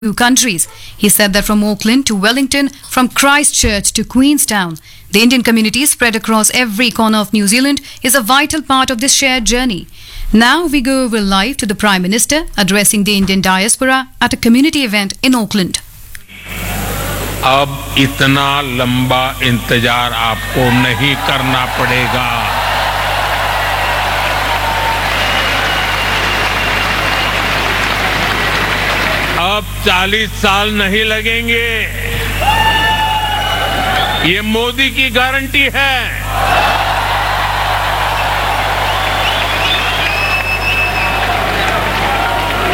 countries. He said that from Auckland to Wellington, from Christchurch to Queenstown, the Indian community spread across every corner of New Zealand is a vital part of this shared journey. Now we go over live to the Prime Minister addressing the Indian diaspora at a community event in Auckland. अब इतना लंबा इंतजार आपको नहीं करना पड़ेगा। अब 40 साल नहीं लगेंगे। ये मोदी की गारंटी है।